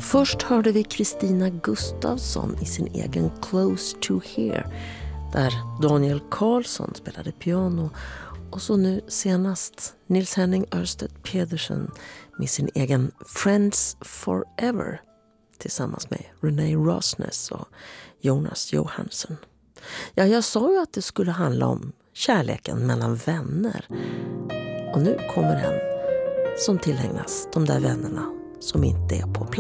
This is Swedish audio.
Först hörde vi Kristina Gustafsson i sin egen Close to Here, där Daniel Karlsson spelade piano, och så nu senast Nils Henning Ørsted Pedersen med sin egen Friends Forever tillsammans med Renee Rosnes och Jonas Johansson. Ja, jag sa ju att det skulle handla om kärleken mellan vänner. Och nu kommer en som tillägnas de där vännerna som inte är på plats.